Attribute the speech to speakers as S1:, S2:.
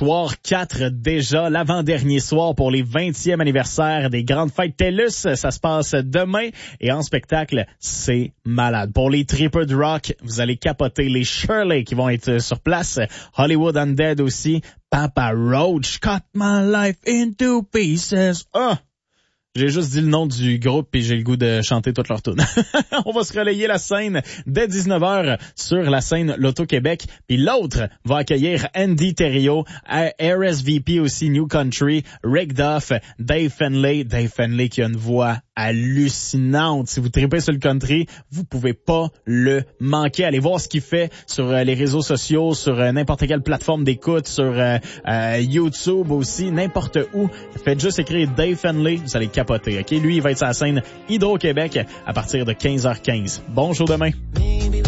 S1: soir 4 déjà, l'avant-dernier soir pour les 20e anniversaires des Grandes Fêtes TELUS. Ça se passe demain et en spectacle, c'est malade. Pour les tripeurs de rock, vous allez capoter. Les Shirley qui vont être sur place. Hollywood Undead aussi. Papa Roach, cut my life into pieces. J'ai juste dit le nom du groupe et j'ai le goût de chanter toute leur tune. On va se relayer la scène dès 19h sur la scène Loto-Québec. Puis l'autre va accueillir Andy Thériault, RSVP aussi, New Country, Rick Duff, Dave Fenley. Dave Fenley qui a une voix hallucinante. Si vous tripez sur le country, vous pouvez pas le manquer. Allez voir ce qu'il fait sur les réseaux sociaux, sur n'importe quelle plateforme d'écoute, sur YouTube aussi, n'importe où. Faites juste écrire Dave Fenley, vous allez capoter. OK, lui, il va être sur la scène Hydro-Québec à partir de 15h15. Bon show demain.